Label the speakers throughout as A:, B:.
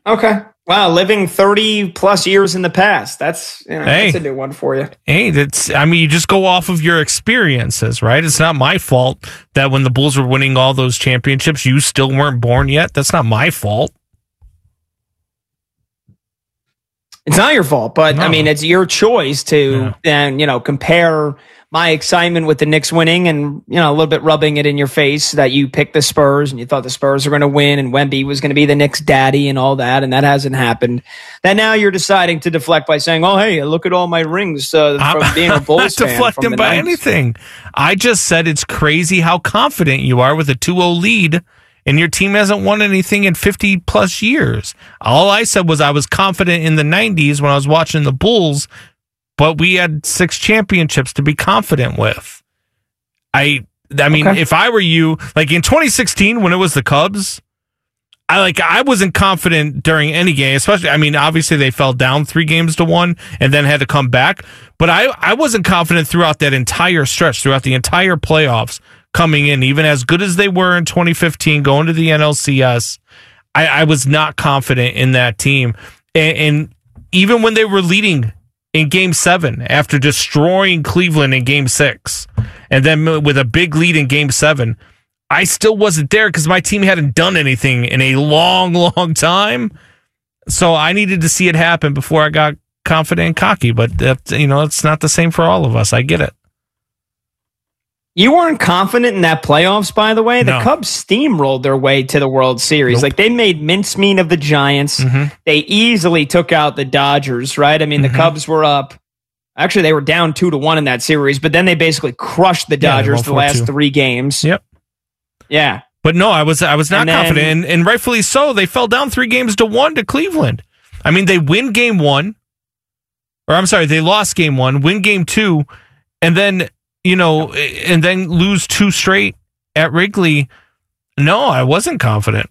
A: Okay. Wow, living 30 plus years in the past. That's that's a new one for you.
B: Hey, you just go off of your experiences, right? It's not my fault that when the Bulls were winning all those championships, you still weren't born yet. That's not my fault.
A: It's not your fault, but no. I mean, it's your choice to then, compare my excitement with the Knicks winning and, a little bit rubbing it in your face that you picked the Spurs and you thought the Spurs were going to win and Wemby was going to be the Knicks daddy and all that. And that hasn't happened. Then now you're deciding to deflect by saying, oh, hey, look at all my rings from being a Bulls fan.
B: I'm not deflecting by anything. I just said it's crazy how confident you are with a 2-0 lead and your team hasn't won anything in 50 plus years. All I said was I was confident in the 90s when I was watching the Bulls, but we had 6 championships to be confident with. I mean, if I were you, like in 2016 when it was the Cubs, I wasn't confident during any game, especially, obviously they fell down 3-1 and then had to come back, but I wasn't confident throughout that entire stretch, throughout the entire playoffs coming in, even as good as they were in 2015, going to the NLCS. I was not confident in that team. And even when they were leading in Game 7 after destroying Cleveland in Game 6 and then with a big lead in Game 7, I still wasn't there because my team hadn't done anything in a long, long time. So I needed to see it happen before I got confident and cocky. But it's not the same for all of us. I get it.
A: You weren't confident in that playoffs, by the way. The Cubs steamrolled their way to the World Series.
B: Nope.
A: Like, they made mincemeat of the Giants. Mm-hmm. They easily took out the Dodgers, right? I mean, the Cubs were up. Actually, they were down 2-1 in that series, but then they basically crushed the Dodgers the last 3 games.
B: Yep.
A: Yeah.
B: But no, I was not confident, and rightfully so. They fell down 3-1 to Cleveland. I mean, they win Game 1. Or, I'm sorry, they lost Game 1, win Game 2, and then... and then lose 2 straight at Wrigley. No, I wasn't confident.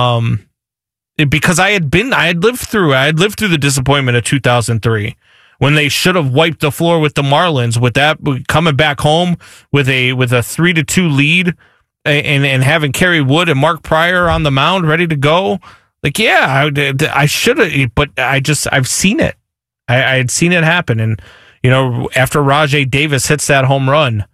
B: Because I had lived through the disappointment of 2003 when they should have wiped the floor with the Marlins with that coming back home with a 3-2 lead and having Kerry Wood and Mark Pryor on the mound ready to go. Like, yeah, I should have, but I've seen it. I had seen it happen. And, after Rajai Davis hits that home run,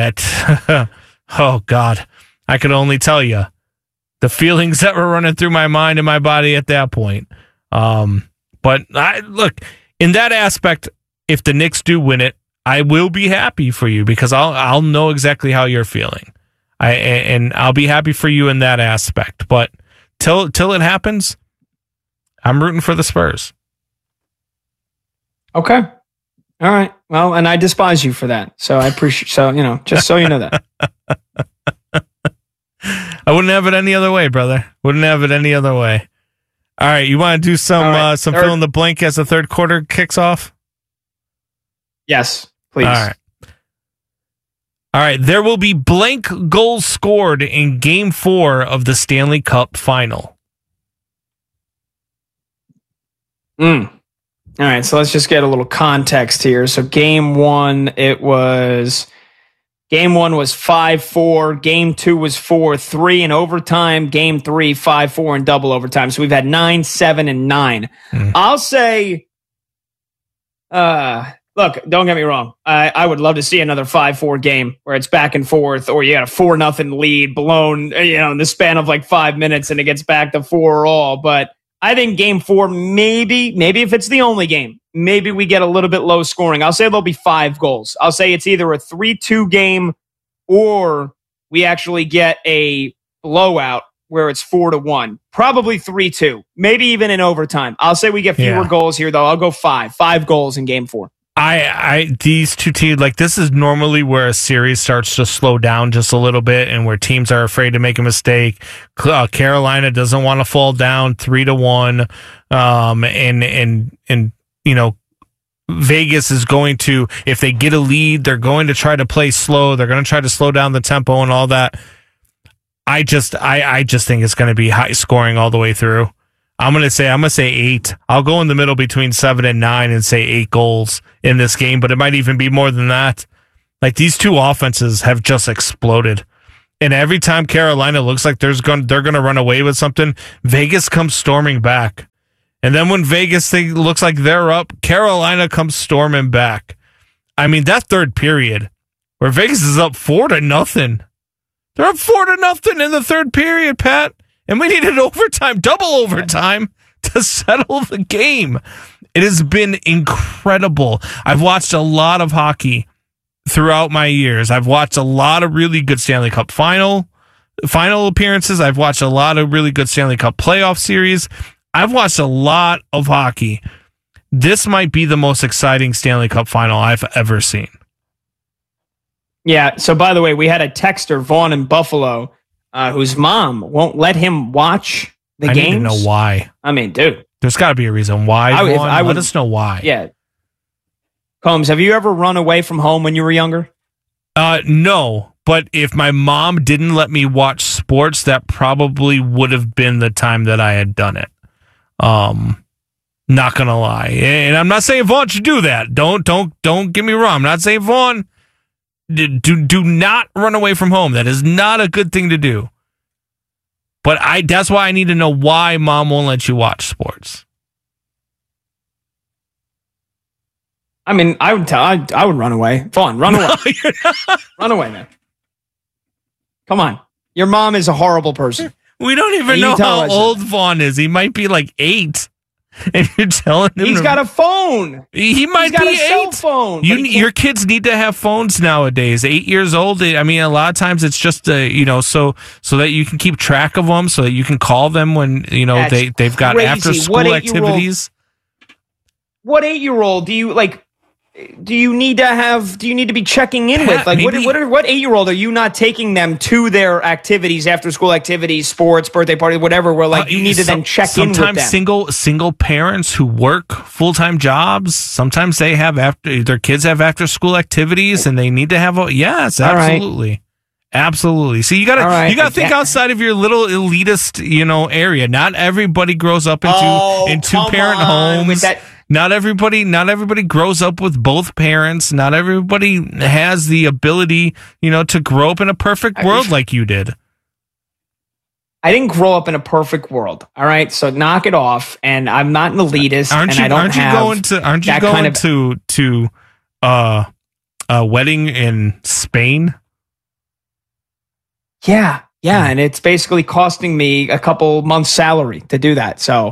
B: oh God, I could only tell you the feelings that were running through my mind and my body at that point. But look, in that aspect, if the Knicks do win it, I will be happy for you because I'll know exactly how you're feeling. And I'll be happy for you in that aspect. But till it happens, I'm rooting for the Spurs.
A: Okay. All right. Well, and I despise you for that. So I appreciate, just so you know that.
B: I wouldn't have it any other way, brother. Wouldn't have it any other way. All right. You want to do some fill in the blank as the third quarter kicks off?
A: Yes, please.
B: All right. There will be blank goals scored in Game 4 of the Stanley Cup Final.
A: All right, so let's just get a little context here. So Game 1 was 5-4. Game 2 was 4-3 in overtime. Game 3, 5-4 in double overtime. So we've had 9, 7, and 9. I'll say, look, don't get me wrong. I would love to see another 5-4 game where it's back and forth, or you got a 4-0 lead blown, in the span of like 5 minutes, and it gets back to 4-all. But I think Game 4, maybe if it's the only game, maybe we get a little bit low scoring. I'll say there'll be 5 goals. I'll say it's either a 3-2 game or we actually get a blowout where it's 4-1. Probably 3-2. Maybe even in overtime. I'll say we get fewer goals here, though. I'll go 5. 5 goals in Game 4.
B: These two teams, like, this is normally where a series starts to slow down just a little bit and where teams are afraid to make a mistake. Carolina doesn't want to fall down 3-1. And Vegas is going to, if they get a lead, they're going to try to play slow. They're going to try to slow down the tempo and all that. I just think it's going to be high scoring all the way through. I'm gonna say 8. I'll go in the middle between 7 and 9 and say 8 goals in this game, but it might even be more than that. Like, these two offenses have just exploded, and every time Carolina looks like they're gonna run away with something, Vegas comes storming back. And then when Vegas looks like they're up, Carolina comes storming back. I mean, that third period where Vegas is up 4-0. They're up 4-0 in the third period, Pat. And we needed overtime, double overtime to settle the game. It has been incredible. I've watched a lot of hockey throughout my years. I've watched a lot of really good Stanley Cup final appearances. I've watched a lot of really good Stanley Cup playoff series. I've watched a lot of hockey. This might be the most exciting Stanley Cup final I've ever seen.
A: Yeah. So, by the way, we had a texter, Vaughn in Buffalo, whose mom won't let him watch the games.
B: I need to know why.
A: I mean, dude.
B: There's got to be a reason why. Vaughn, let us know why.
A: Yeah. Combs, have you ever run away from home when you were younger?
B: No. But if my mom didn't let me watch sports, that probably would have been the time that I had done it. Not gonna lie. And I'm not saying Vaughn should do that. Don't get me wrong. I'm not saying Vaughn do not run away from home. That is not a good thing to do. But that's why I need to know why mom won't let you watch sports.
A: I mean, I would run away. Vaughn, run away. Run away, man. Come on. Your mom is a horrible person.
B: We don't even know how old Vaughn is. He might be like 8. And you're telling him
A: he's got a phone.
B: He might be 8.
A: Cell phone.
B: Your kids need to have phones nowadays. 8 years old. I mean, a lot of times it's just so that you can keep track of them, so that you can call them when they've got after school activities.
A: What 8-year-old do you like? Do you need to be checking in with? Like, what 8-year-old are you not taking them to their activities, after school activities, sports, birthday party, whatever, where like you need to then check in with them?
B: Sometimes single parents who work full-time jobs, sometimes they have their kids have after school activities and they need to have yes, absolutely. Right. Absolutely. See, you gotta think outside of your little elitist, area. Not everybody grows up in two-parent homes.
A: With that.
B: Not everybody grows up with both parents. Not everybody has the ability, to grow up in a perfect world like you did.
A: I didn't grow up in a perfect world. All right, so knock it off. And I'm not an elitist. Aren't you going
B: to a wedding in Spain?
A: Yeah, and it's basically costing me a couple months' salary to do that. So.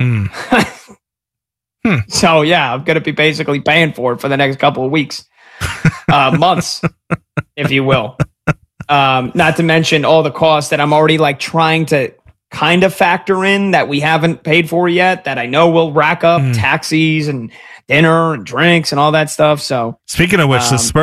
A: So, yeah, I'm going to be basically paying for it for the next couple of weeks, months, if you will. Not to mention all the costs that I'm already like trying to kind of factor in that we haven't paid for yet, that I know will rack up taxis and dinner and drinks and all that stuff. So,
B: speaking of which, the Spurs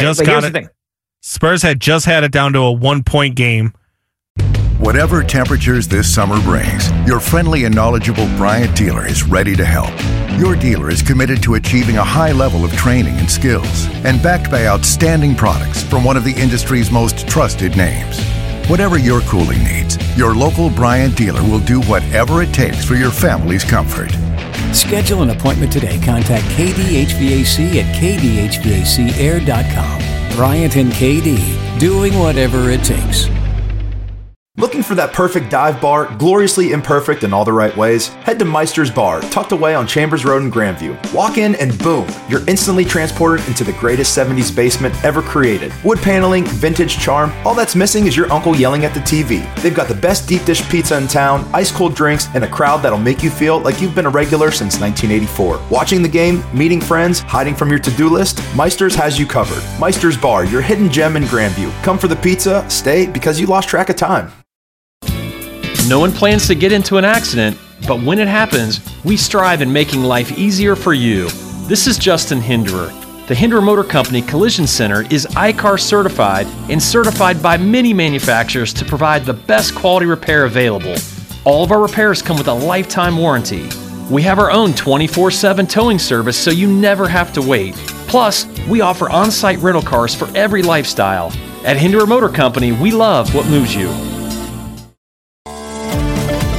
B: had just had it down to a 1-point game.
C: Whatever temperatures this summer brings, your friendly and knowledgeable Bryant dealer is ready to help. Your dealer is committed to achieving a high level of training and skills, and backed by outstanding products from one of the industry's most trusted names. Whatever your cooling needs, your local Bryant dealer will do whatever it takes for your family's comfort.
D: Schedule an appointment today. Contact KDHVAC at kdhvacair.com. Bryant and KD, doing whatever it takes.
E: Looking for that perfect dive bar, gloriously imperfect in all the right ways? Head to Meister's Bar, tucked away on Chambers Road in Grandview. Walk in and boom, you're instantly transported into the greatest 70s basement ever created. Wood paneling, vintage charm, all that's missing is your uncle yelling at the TV. They've got the best deep dish pizza in town, ice cold drinks, and a crowd that'll make you feel like you've been a regular since 1984. Watching the game, meeting friends, hiding from your to-do list, Meister's has you covered. Meister's Bar, your hidden gem in Grandview. Come for the pizza, stay because you lost track of time.
F: No one plans to get into an accident, but when it happens, we strive in making life easier for you. This is Justin Hinderer. The Hinderer Motor Company Collision Center is ICAR certified and certified by many manufacturers to provide the best quality repair available. All of our repairs come with a lifetime warranty. We have our own 24/7 towing service so you never have to wait. Plus, we offer on-site rental cars for every lifestyle. At Hinderer Motor Company, we love what moves you.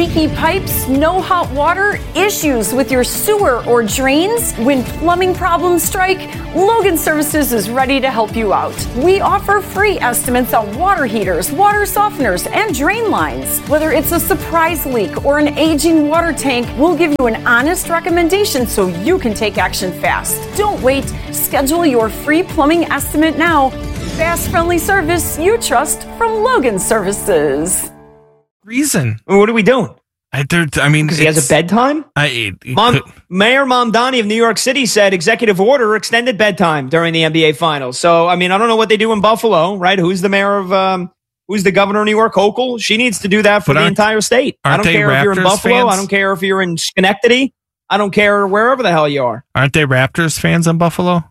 G: leaky pipes, no hot water, issues with your sewer or drains? When plumbing problems strike, Logan Services is ready to help you out. We offer free estimates on water heaters, water softeners, and drain lines. Whether it's a surprise leak or an aging water tank, we'll give you an honest recommendation so you can take action fast. Don't wait. Schedule your free plumbing estimate now. Fast, friendly service you trust from Logan Services.
B: Reason.
A: What are we doing?
B: Because
A: he has a bedtime? Mayor Mamdani of New York City said executive order extended bedtime during the NBA Finals. So, I don't know what they do in Buffalo, right? Who's the mayor of, who's the governor of New York? Hochul? She needs to do that for the entire state. I don't care if you're in Buffalo. Fans? I don't care if you're in Schenectady. I don't care wherever the hell you are.
B: Aren't they Raptors fans in Buffalo?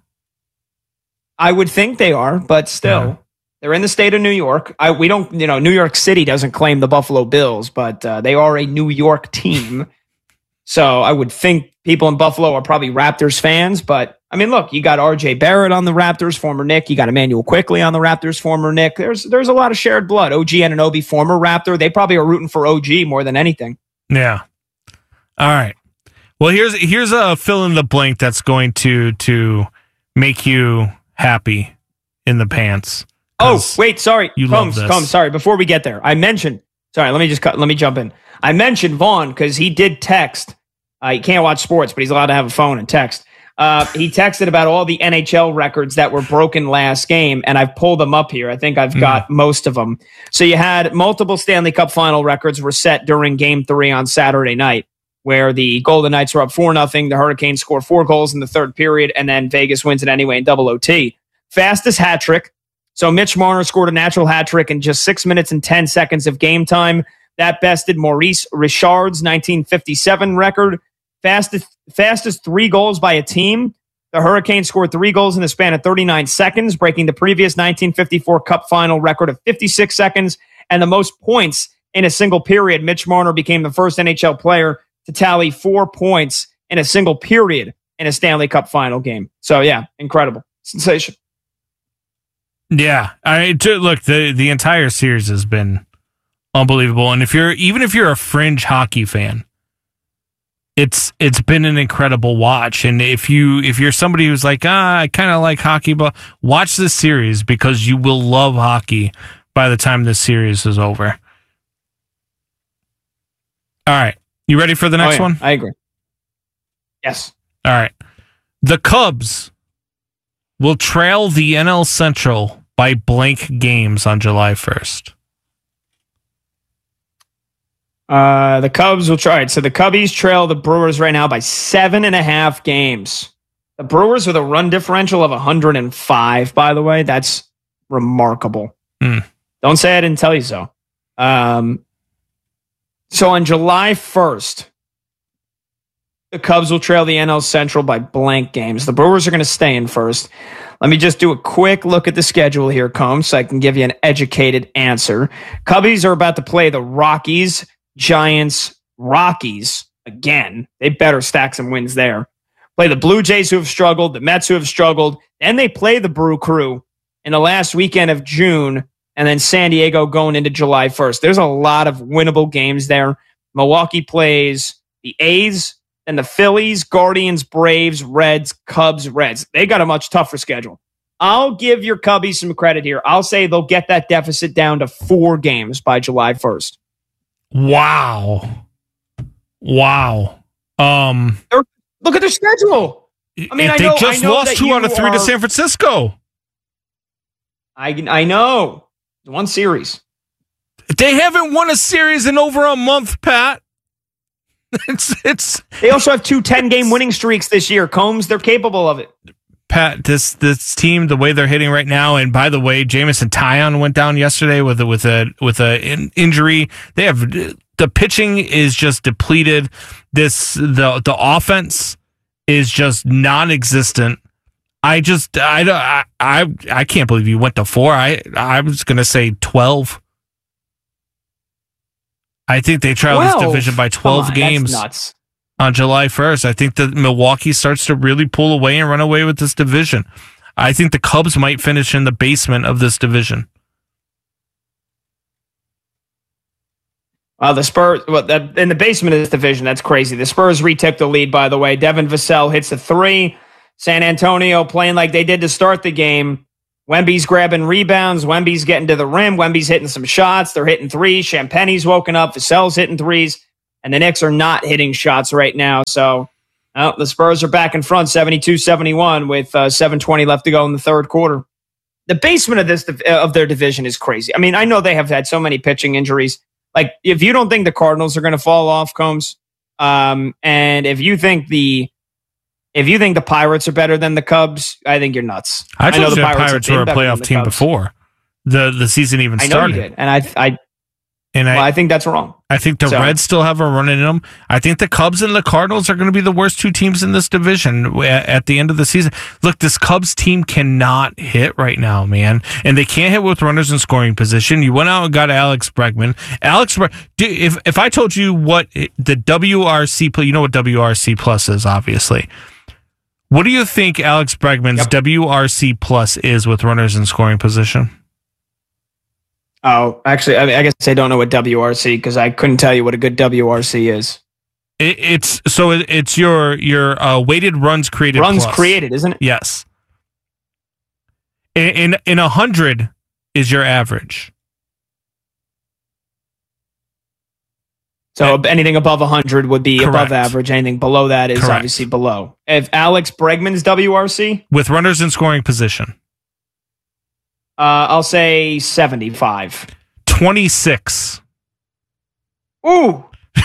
A: I would think they are, but still. Yeah. They're in the state of New York. We don't, New York City doesn't claim the Buffalo Bills, but they are a New York team. So I would think people in Buffalo are probably Raptors fans. But, look, you got R.J. Barrett on the Raptors, former Knick. You got Emmanuel Quickley on the Raptors, former Knick. There's a lot of shared blood. OG Anunoby, former Raptor. They probably are rooting for OG more than anything.
B: Yeah. All right. Well, here's a fill in the blank that's going to make you happy in the pants.
A: Oh, wait, sorry.
B: Combs,
A: sorry. Before we get there, let me jump in. I mentioned Vaughn because he did text. He can't watch sports, but he's allowed to have a phone and text. He texted about all the NHL records that were broken last game, and I've pulled them up here. I think I've got most of them. So you had multiple Stanley Cup final records were set during Game 3 on Saturday night, where the Golden Knights were up 4-0. The Hurricanes score 4 goals in the third period, and then Vegas wins it anyway in double OT. Fastest hat trick. So Mitch Marner scored a natural hat trick in just 6 minutes and 10 seconds of game time. That bested Maurice Richard's 1957 record. Fastest 3 goals by a team. The Hurricanes scored 3 goals in the span of 39 seconds, breaking the previous 1954 Cup final record of 56 seconds. And the most points in a single period. Mitch Marner became the first NHL player to tally 4 points in a single period in a Stanley Cup final game. So, yeah, incredible. Sensation.
B: Yeah. Look, the entire series has been unbelievable. And if you're a fringe hockey fan, it's been an incredible watch. And if you're somebody who's like, I kind of like hockey, but watch this series because you will love hockey by the time this series is over. All right. You ready for the next one?
A: I agree. Yes.
B: All right. The Cubs will trail the NL Central by blank games on July 1st.
A: The Cubs will try it. So the Cubbies trail the Brewers right now by 7.5 games. The Brewers with a run differential of 105, by the way. That's remarkable. Don't say I didn't tell you so. So on July 1st, the Cubs will trail the NL Central by blank games. The Brewers are going to stay in first. Let me just do a quick look at the schedule here, Combs, so I can give you an educated answer. Cubbies are about to play the Rockies, Giants, Rockies again. They better stack some wins there. Play the Blue Jays, who have struggled, the Mets, who have struggled. Then they play the Brew Crew in the last weekend of June, and then San Diego going into July 1st. There's a lot of winnable games there. Milwaukee plays the A's, and the Phillies, Guardians, Braves, Reds, Cubs, Reds. They got a much tougher schedule. I'll give your Cubbies some credit here. I'll say they'll get that deficit down to 4 games by July 1st.
B: Wow.
A: Look at their schedule.
B: They just lost 2 out of 3 to San Francisco.
A: I know. One series.
B: They haven't won a series in over a month, Pat.
A: They also have 2 10-game winning streaks this year. Combs, they're capable of it.
B: Pat, this team, the way they're hitting right now, and by the way, Jameson Taillon went down yesterday with a injury. They have the pitching is just depleted. The offense is just non-existent. I can't believe you went to 4. I was gonna say 12. I think they trail this division by 12 games on July 1st. I think that Milwaukee starts to really pull away and run away with this division. I think the Cubs might finish in the basement of this division.
A: The Spurs, in the basement of this division, that's crazy. The Spurs retook the lead, by the way. Devin Vassell hits a 3. San Antonio playing like they did to start the game. Wemby's grabbing rebounds. Wemby's getting to the rim. Wemby's hitting some shots. They're hitting 3s. Champagne's woken up. Vassell's hitting 3s. And the Knicks are not hitting shots right now. So the Spurs are back in front, 72-71, with 7:20 left to go in the third quarter. The basement of their division is crazy. I mean, I know they have had so many pitching injuries. Like, if you don't think the Cardinals are going to fall off, Combs, and if you think the Pirates are better than the Cubs, I think you're nuts.
B: I told you the Pirates were a playoff team before the season even started.
A: I know you did, and I think that's wrong.
B: I think the Reds still have a run in them. I think the Cubs and the Cardinals are going to be the worst 2 teams in this division at the end of the season. Look, this Cubs team cannot hit right now, man. And they can't hit with runners in scoring position. You went out and got Alex Bregman. If I told you what the WRC, you know what WRC plus is, obviously. What do you think Alex Bregman's WRC plus is with runners in scoring position?
A: Oh, actually, I guess I don't know what WRC, because I couldn't tell you what a good WRC is.
B: It's your weighted runs created.
A: Runs plus. Created, isn't it?
B: Yes. In 100 is your average.
A: So anything above 100 would be
B: correct.
A: Above average. Anything below that is
B: correct.
A: Obviously below. If Alex Bregman's WRC?
B: With runners in scoring position.
A: I'll say 75.
B: 26.
A: Ooh.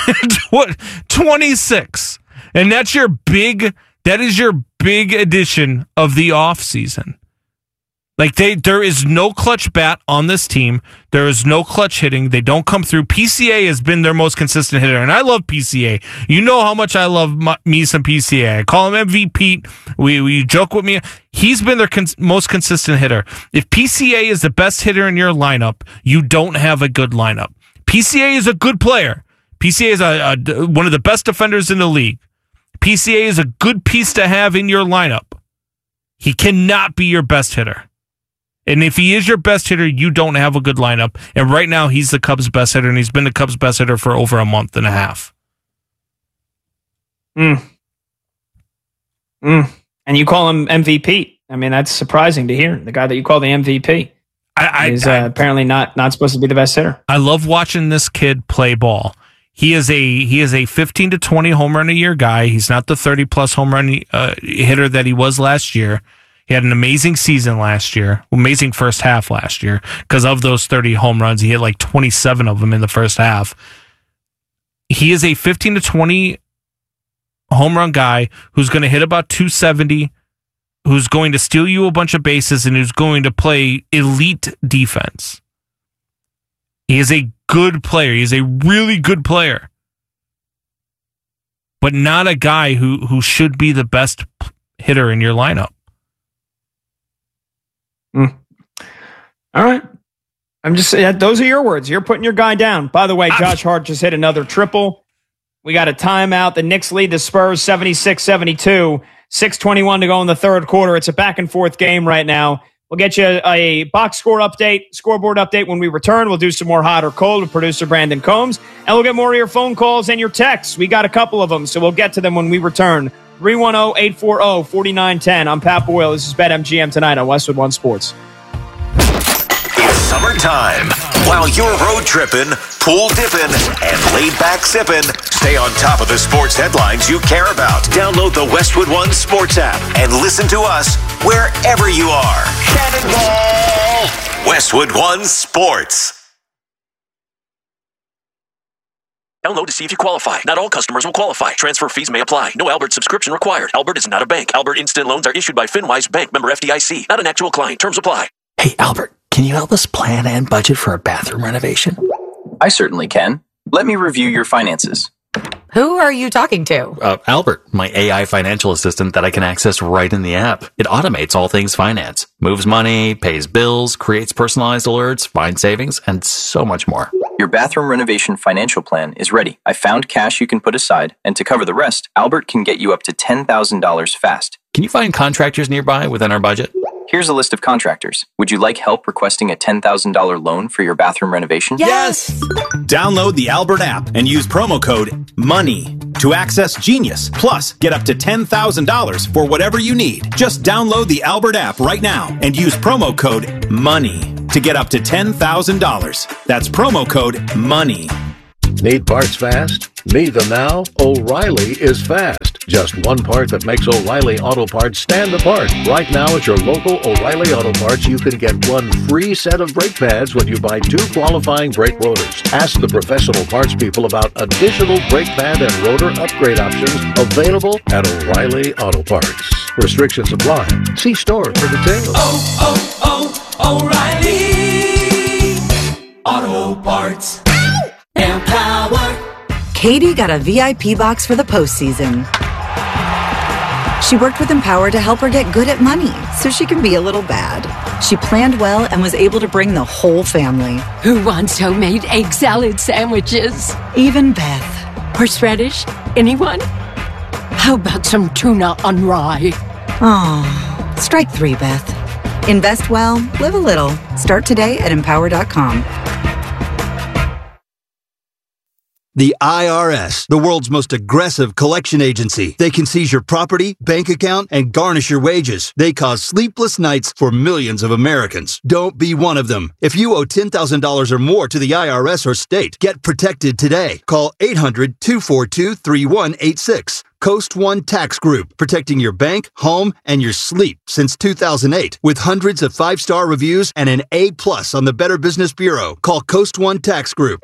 B: 26. And that is your big addition of the offseason. Like, there is no clutch bat on this team. There is no clutch hitting. They don't come through. PCA has been their most consistent hitter, and I love PCA. You know how much I love me some PCA. I call him MVP. We joke with me. He's been their most consistent hitter. If PCA is the best hitter in your lineup, you don't have a good lineup. PCA is a good player. PCA is one of the best defenders in the league. PCA is a good piece to have in your lineup. He cannot be your best hitter. And if he is your best hitter, you don't have a good lineup. And right now, he's the Cubs' best hitter, and he's been the Cubs' best hitter for over a month and a half.
A: And you call him MVP. I mean, that's surprising to hear. The guy that you call the MVP is apparently not supposed to be the best hitter.
B: I love watching this kid play ball. He is a 15 to 20 home run a year guy. He's not the 30-plus home run hitter that he was last year. He had an amazing season last year, amazing first half last year. Because of those 30 home runs, he hit like 27 of them in the first half. He is a 15 to 20 home run guy who's going to hit about 270, who's going to steal you a bunch of bases, and who's going to play elite defense. He is a good player. He is a really good player. But not a guy who should be the best hitter in your lineup.
A: All right. I'm just saying, those are your words. You're putting your guy down. By the way, Josh Hart just hit another triple. We got a timeout. The Knicks lead the Spurs 76-72. 6:21 to go in the third quarter. It's a back and forth game right now. We'll get you a box score update, scoreboard update when we return. We'll do some more hot or cold with producer Brandon Combs, and we'll get more of your phone calls and your texts. We got a couple of them, so we'll get to them when we return. 310-840-4910. I'm Pat Boyle. This is BetMGM tonight on Westwood One Sports.
H: It's summertime. While you're road tripping, pool dipping, and laid back sipping, stay on top of the sports headlines you care about. Download the Westwood One Sports app and listen to us wherever you are. Cannonball! Westwood One Sports.
I: Download to see if you qualify. Not all customers will qualify. Transfer fees may apply. No Albert subscription required. Albert is not a bank. Albert Instant Loans are issued by FinWise Bank, member FDIC. Not an actual client. Terms apply.
J: Hey, Albert, can you help us plan and budget for a bathroom renovation?
K: I certainly can. Let me review your finances.
L: Who are you talking to?
J: Albert, my AI financial assistant that I can access right in the app. It automates all things finance, moves money, pays bills, creates personalized alerts, finds savings, and so much more.
K: Your bathroom renovation financial plan is ready. I found cash you can put aside, and to cover the rest, Albert can get you up to $10,000 fast.
J: Can you find contractors nearby within our budget?
K: Here's a list of contractors. Would you like help requesting a $10,000 loan for your bathroom renovation?
M: Yes! Download the Albert app and use promo code MONEY to access Genius. Plus, get up to $10,000 for whatever you need. Just download the Albert app right now and use promo code MONEY to get up to $10,000. That's promo code MONEY.
N: Need parts fast? Need them now? O'Reilly is fast. Just one part that makes O'Reilly Auto Parts stand apart. Right now at your local O'Reilly Auto Parts, you can get one free set of brake pads when you buy 2 qualifying brake rotors. Ask the professional parts people about additional brake pad and rotor upgrade options available at O'Reilly Auto Parts. Restrictions apply. See store for details.
O: O'Reilly Auto Parts. Empower.
P: Katie got a VIP box for the postseason. She worked with Empower to help her get good at money so she can be a little bad. She planned well and was able to bring the whole family.
Q: Who wants homemade egg salad sandwiches?
P: Even Beth.
Q: Horseradish? Anyone? How about some tuna on rye?
P: Oh, strike 3, Beth. Invest well, live a little. Start today at Empower.com.
R: The IRS, the world's most aggressive collection agency. They can seize your property, bank account, and garnish your wages. They cause sleepless nights for millions of Americans. Don't be one of them. If you owe $10,000 or more to the IRS or state, get protected today. Call 800-242-3186. Coast One Tax Group, protecting your bank, home, and your sleep since 2008. With hundreds of 5-star reviews and an A+ on the Better Business Bureau. Call Coast One Tax Group,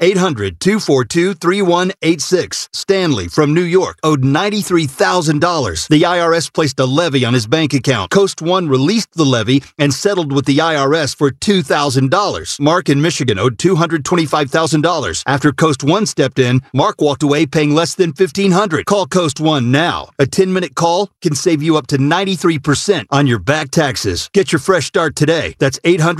R: 800-242-3186. Stanley from New York owed $93,000. The IRS placed a levy on his bank account. Coast One released the levy and settled with the IRS for $2,000. Mark in Michigan owed $225,000. After Coast One stepped in, Mark walked away paying less than $1,500. Call Coast One now. A 10-minute call can save you up to 93% on your back taxes. Get your fresh start today. That's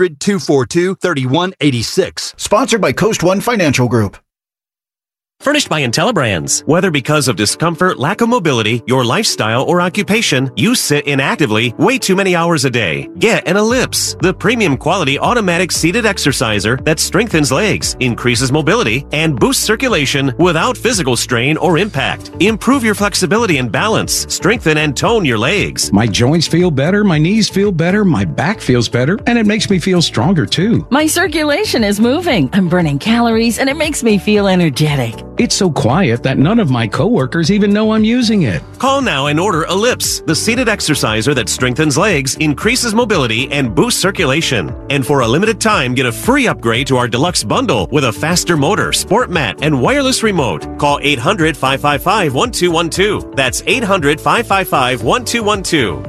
R: 800-242-3186.
S: Sponsored by Coast One Financial Group.
T: Furnished by IntelliBrands. Whether because of discomfort, lack of mobility, your lifestyle, or occupation, you sit inactively way too many hours a day. Get an Ellipse, the premium quality automatic seated exerciser that strengthens legs, increases mobility, and boosts circulation without physical strain or impact. Improve your flexibility and balance. Strengthen and tone your legs.
U: My joints feel better, my knees feel better, my back feels better, and it makes me feel stronger too.
V: My circulation is moving. I'm burning calories, and it makes me feel energetic.
U: It's so quiet that none of my coworkers even know I'm using it.
T: Call now and order Ellipse, the seated exerciser that strengthens legs, increases mobility, and boosts circulation. And for a limited time, get a free upgrade to our deluxe bundle with a faster motor, sport mat, and wireless remote. Call 800-555-1212. That's 800-555-1212.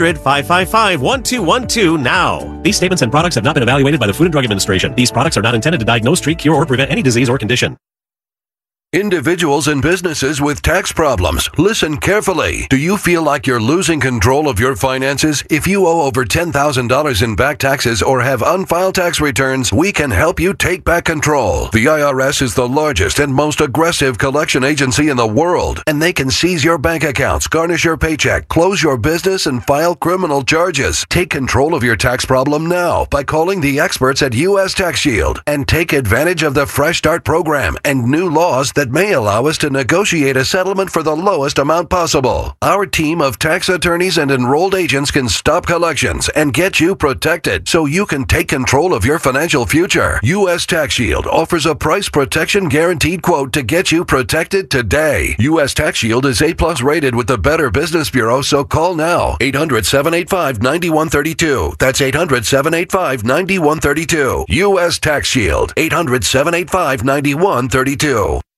T: 800-555-1212 now. These statements and products have not been evaluated by the Food and Drug Administration. These products are not intended to diagnose, treat, cure, or prevent any disease or condition.
W: Individuals and businesses with tax problems, listen carefully. Do you feel like you're losing control of your finances? If you owe over $10,000 in back taxes or have unfiled tax returns, we can help you take back control. The IRS is the largest and most aggressive collection agency in the world, and they can seize your bank accounts, garnish your paycheck, close your business, and file criminal charges. Take control of your tax problem now by calling the experts at U.S. Tax Shield and take advantage of the Fresh Start program and new laws that may allow us to negotiate a settlement for the lowest amount possible. Our team of tax attorneys and enrolled agents can stop collections and get you protected so you can take control of your financial future. U.S. Tax Shield offers a price protection guaranteed quote to get you protected today. U.S. Tax Shield is A+ rated with the Better Business Bureau, so call now. 800-785-9132. That's 800-785-9132. U.S. Tax Shield. 800-785-9132.